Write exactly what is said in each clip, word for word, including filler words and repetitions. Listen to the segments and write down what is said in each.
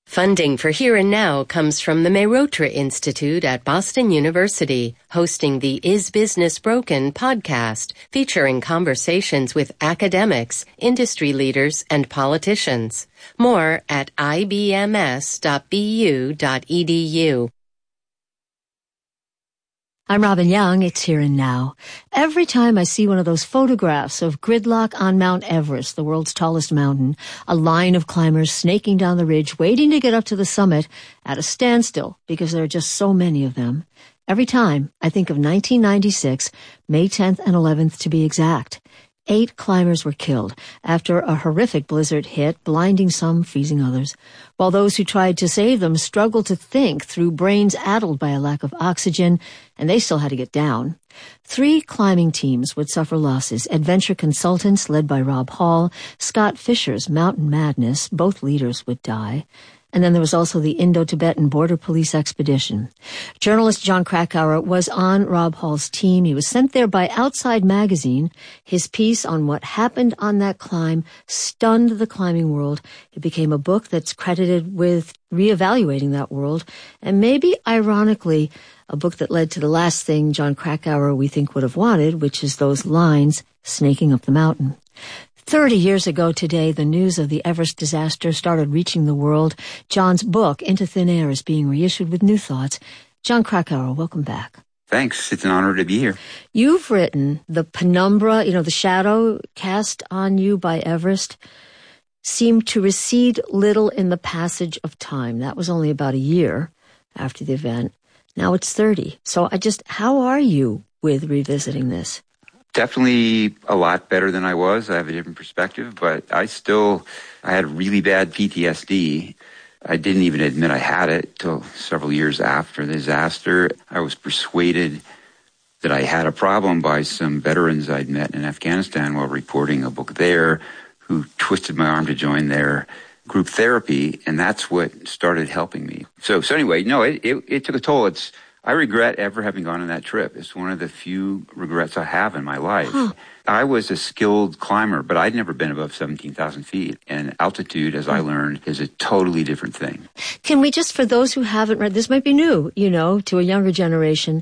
Funding for Here and Now comes from the Mehrotra Institute at Boston University, hosting the Is Business Broken podcast, featuring conversations with academics, industry leaders, and politicians. More at I B M S dot B U dot E D U. I'm Robin Young. It's Here and Now. Every time I see one of those photographs of gridlock on Mount Everest, the world's tallest mountain, a line of climbers snaking down the ridge, waiting to get up to the summit at a standstill because there are just so many of them. Every time I think of nineteen ninety-six, May tenth and eleventh to be exact. Eight climbers were killed after a horrific blizzard hit, blinding some, freezing others, while those who tried to save them struggled to think through brains addled by a lack of oxygen, and they still had to get down. Three climbing teams would suffer losses. Adventure Consultants, led by Rob Hall, Scott Fisher's Mountain Madness, both leaders would die. And then there was also the Indo-Tibetan Border Police Expedition. Journalist Jon Krakauer was on Rob Hall's team. He was sent there by Outside Magazine. His piece on what happened on that climb stunned the climbing world. It became a book that's credited with reevaluating that world, and maybe, ironically, a book that led to the last thing Jon Krakauer we think would have wanted, which is those lines snaking up the mountain. Thirty years ago today, the news of the Everest disaster started reaching the world. Jon's book, Into Thin Air, is being reissued with new thoughts. Jon Krakauer, welcome back. Thanks. It's an honor to be here. You've written the penumbra, you know, the shadow cast on you by Everest seemed to recede little in the passage of time. That was only about a year after the event. Now it's thirty. So I just, how are you with revisiting this? Definitely a lot better than I was. I have a different perspective, but I still, I had really bad P T S D. I didn't even admit I had it till several years after the disaster. I was persuaded that I had a problem by some veterans I'd met in Afghanistan while reporting a book there, who twisted my arm to join their group therapy, and that's what started helping me. So, so anyway, no, it, it, it took a toll. It's, I regret ever having gone on that trip. It's one of the few regrets I have in my life. Huh. I was a skilled climber, but I'd never been above seventeen thousand feet. And altitude, as I learned, is a totally different thing. Can we just, for those who haven't read, this might be new, you know, to a younger generation.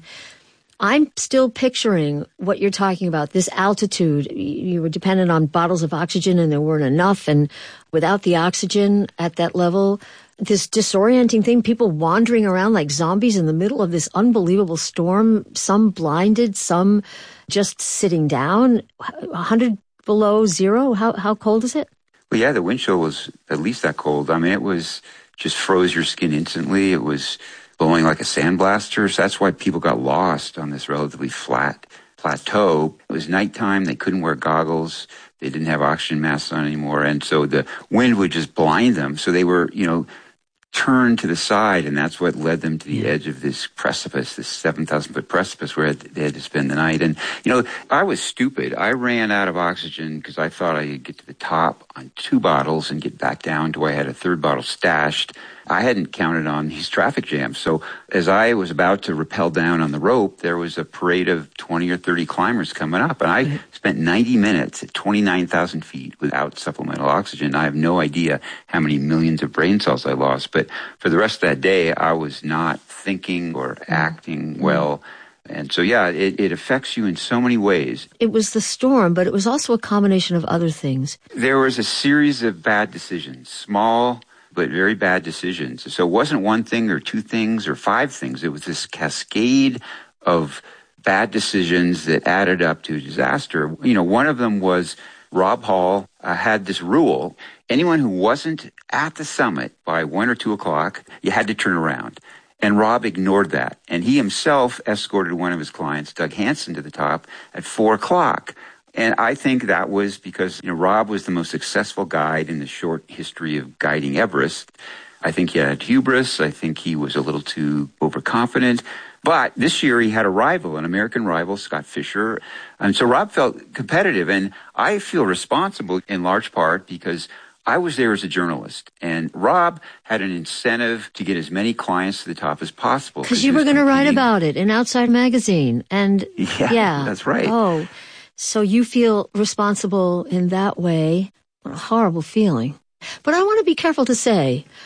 I'm still picturing what you're talking about, this altitude. You were dependent on bottles of oxygen and there weren't enough. And without the oxygen at that level, this disorienting thing, people wandering around like zombies in the middle of this unbelievable storm, some blinded, some just sitting down, one hundred below zero. How how cold is it? Well, yeah, the wind chill was at least that cold. I mean, it was just froze your skin instantly. It was blowing like a sandblaster. So that's why people got lost on this relatively flat plateau. It was nighttime. They couldn't wear goggles. They didn't have oxygen masks on anymore. And so the wind would just blind them. So they were, you know, turned to the side, and that's what led them to the edge of this precipice, this seven thousand foot precipice where they had to spend the night. And, you know, I was stupid. I ran out of oxygen because I thought I could get to the top on two bottles and get back down to where I had a third bottle stashed. I hadn't counted on these traffic jams. So as I was about to rappel down on the rope, there was a parade of twenty or thirty climbers coming up. And I spent ninety minutes at twenty-nine thousand feet without supplemental oxygen. I have no idea how many millions of brain cells I lost. But for the rest of that day, I was not thinking or acting well. And so, yeah, it, it affects you in so many ways. It was the storm, but it was also a combination of other things. There was a series of bad decisions, small but very bad decisions. So it wasn't one thing or two things or five things. It was this cascade of bad decisions that added up to a disaster. You know, one of them was Rob Hall uh, had this rule. Anyone who wasn't at the summit by one or two o'clock, you had to turn around. And Rob ignored that. And he himself escorted one of his clients, Doug Hansen, to the top at four o'clock. And I think that was because, you know, Rob was the most successful guide in the short history of guiding Everest. I think he had hubris. I think he was a little too overconfident. But this year he had a rival, an American rival, Scott Fisher. And so Rob felt competitive. And I feel responsible in large part because I was there as a journalist, and Rob had an incentive to get as many clients to the top as possible. Because you were going to write about it in Outside Magazine. And yeah, yeah, that's right. Oh, so you feel responsible in that way. What a horrible feeling. But I want to be careful to say,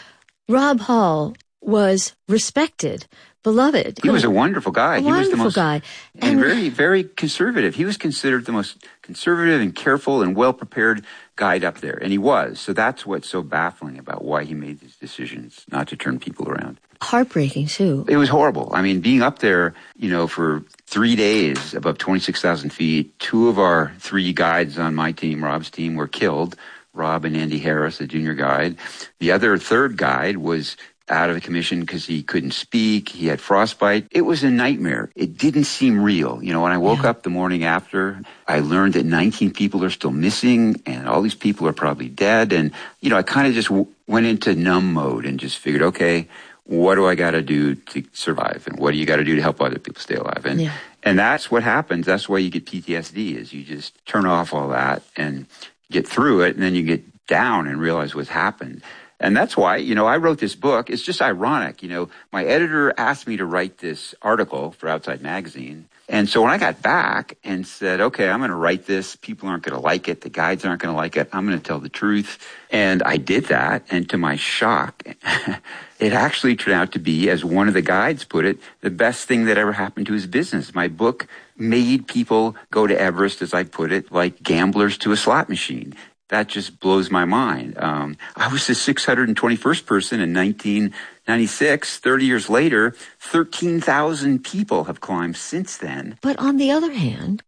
Rob Hall was respected, beloved. He was a wonderful guy. A he wonderful was the most, guy. And, and very, very conservative. He was considered the most conservative and careful and well-prepared guide up there. And he was. So that's what's so baffling about why he made these decisions not to turn people around. Heartbreaking, too. It was horrible. I mean, being up there, you know, for three days above twenty-six thousand feet, two of our three guides on my team, Rob's team, were killed. Rob and Andy Harris, the junior guide. The other third guide was out of the commission because he couldn't speak. He had frostbite. It was a nightmare. It didn't seem real. You know, when I woke yeah. up the morning after, I learned that nineteen people are still missing and all these people are probably dead. And, you know, I kind of just w- went into numb mode and just figured, okay, what do I got to do to survive? And what do you got to do to help other people stay alive? And, yeah. and that's what happens. That's why you get P T S D is you just turn off all that and get through it. And then you get down and realize what's happened. And that's why, you know, I wrote this book. It's just ironic. You know, my editor asked me to write this article for Outside Magazine. And so when I got back and said, okay, I'm going to write this, people aren't going to like it, the guides aren't going to like it, I'm going to tell the truth. And I did that. And to my shock, it actually turned out to be, as one of the guides put it, the best thing that ever happened to his business. My book made people go to Everest, as I put it, like gamblers to a slot machine. That just blows my mind. Um, I was the six hundred twenty-first person in nineteen ninety-six. thirty years later, thirteen thousand people have climbed since then. But on the other hand,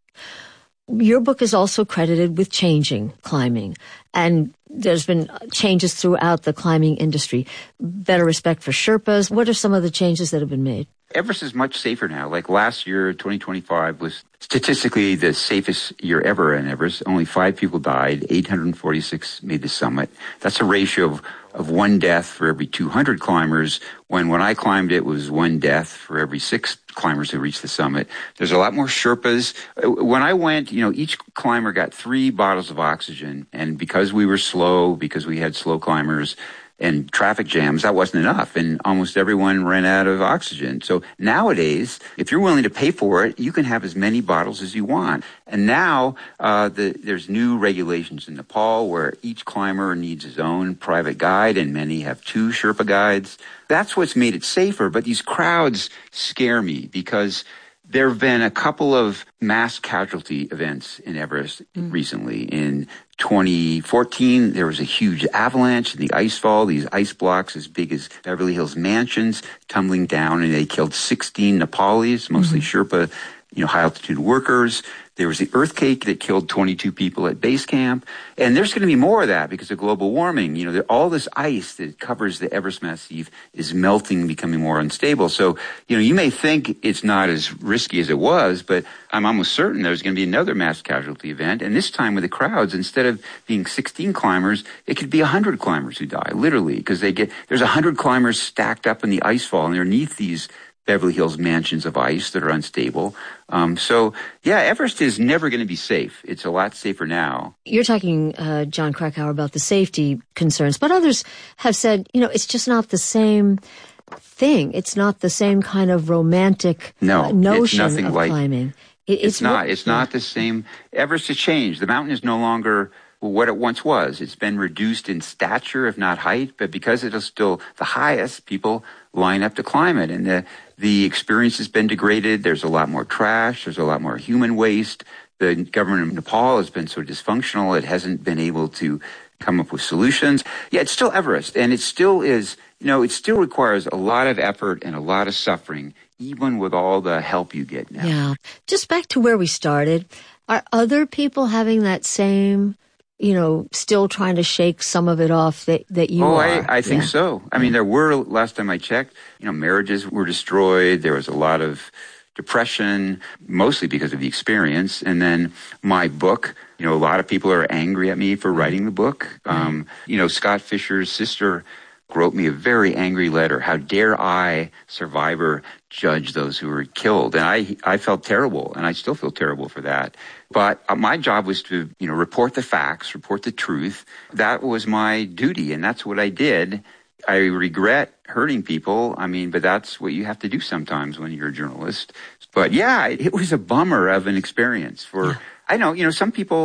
your book is also credited with changing climbing. And there's been changes throughout the climbing industry. Better respect for Sherpas. What are some of the changes that have been made? Everest is much safer now. Like last year, twenty twenty-five was statistically the safest year ever in Everest. Only five people died. eight hundred forty-six made the summit. That's a ratio of, of one death for every two hundred climbers, when when I climbed it was one death for every six climbers who reached the summit. There's a lot more Sherpas. When I went, you know, each climber got three bottles of oxygen. And because we were slow, because we had slow climbers, and traffic jams, that wasn't enough. And almost everyone ran out of oxygen. So nowadays, if you're willing to pay for it, you can have as many bottles as you want. And now uh, the, there's new regulations in Nepal where each climber needs his own private guide, and many have two Sherpa guides. That's what's made it safer. But these crowds scare me because there have been a couple of mass casualty events in Everest mm. recently. In twenty fourteen, there was a huge avalanche in the icefall, these ice blocks as big as Beverly Hills mansions tumbling down, and they killed sixteen Nepalis, mostly mm-hmm. Sherpa, you know, high-altitude workers. There was the earthquake that killed twenty-two people at base camp. And there's going to be more of that because of global warming. You know, there, all this ice that covers the Everest Massif is melting, becoming more unstable. So, you know, you may think it's not as risky as it was, but I'm almost certain there's going to be another mass casualty event. And this time with the crowds, instead of being sixteen climbers, it could be one hundred climbers who die, literally, because they get, there's one hundred climbers stacked up in the icefall underneath these Beverly Hills mansions of ice that are unstable. Um, so, yeah, Everest is never going to be safe. It's a lot safer now. You're talking, uh, Jon Krakauer, about the safety concerns, but others have said, you know, it's just not the same thing. It's not the same kind of romantic no, uh, notion it's nothing of like, climbing. It, it's, it's not. It's yeah. not the same. Everest has changed. The mountain is no longer what it once was. It's been reduced in stature, if not height, but because it is still the highest, people line up to climb it. And the, the experience has been degraded. There's a lot more trash. There's a lot more human waste. The government of Nepal has been so dysfunctional, it hasn't been able to come up with solutions. Yeah, it's still Everest, and it still is, you know, it still requires a lot of effort and a lot of suffering, even with all the help you get now. Yeah. Just back to where we started, are other people having that same, you know, still trying to shake some of it off that, that you oh, are? Oh, I, I think yeah. so. I mean, there were, last time I checked, you know, marriages were destroyed. There was a lot of depression, mostly because of the experience. And then my book, you know, a lot of people are angry at me for writing the book. Um, you know, Scott Fisher's sister wrote me a very angry letter. How dare I, survivor, judge those who were killed? And I, I felt terrible, and I still feel terrible for that. But my job was to, you know, report the facts, report the truth. That was my duty, and that's what I did. I regret hurting people. I mean, but that's what you have to do sometimes when you're a journalist. But yeah, it was a bummer of an experience for, yeah. I know, you know, some people,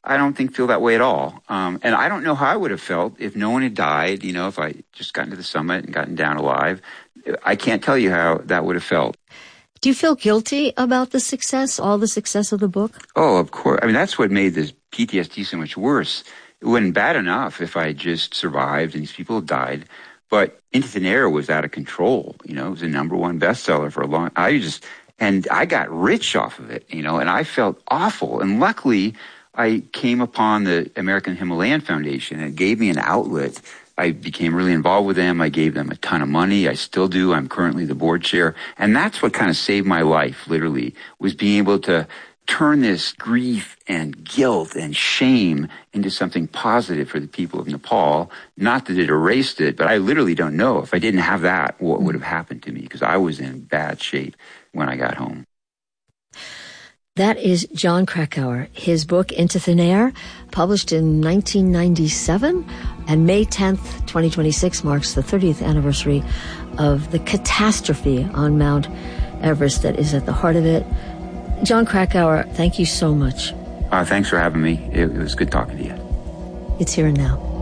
I don't think feel that way at all. Um, and I don't know how I would have felt if no one had died, you know, if I just gotten to the summit and gotten down alive. I can't tell you how that would have felt. Do you feel guilty about the success, all the success of the book? Oh, of course. I mean, that's what made this P T S D so much worse. It wasn't bad enough if I had just survived and these people had died. But Into Thin Air was out of control. You know, it was a number one bestseller for a long, I just, and I got rich off of it, you know, and I felt awful. And luckily, I came upon the American Himalayan Foundation and it gave me an outlet. I became really involved with them. I gave them a ton of money. I still do. I'm currently the board chair. And that's what kind of saved my life, literally, was being able to turn this grief and guilt and shame into something positive for the people of Nepal. Not that it erased it, but I literally don't know if I didn't have that, what would have happened to me, because I was in bad shape when I got home. That is Jon Krakauer. His book, Into Thin Air, published in nineteen ninety-seven, and May tenth, twenty twenty-six marks the thirtieth anniversary of the catastrophe on Mount Everest that is at the heart of it. Jon Krakauer, thank you so much. Uh, thanks for having me. It, it was good talking to you. It's Here and Now.